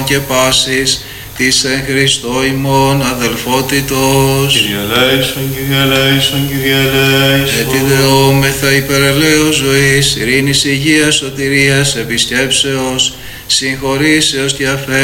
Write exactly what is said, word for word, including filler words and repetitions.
ημών και πάσης της εν Χριστώ ημών αδελφότητος. Κύριε ελέησον, Κύριε ελέησον, Κύριε ελέησον. Ετιδεόμεθα υπερελαίος ζωής, ειρήνης, υγείας, σωτηρίας, επισκέψεως, συγχωρήσεως και αφέ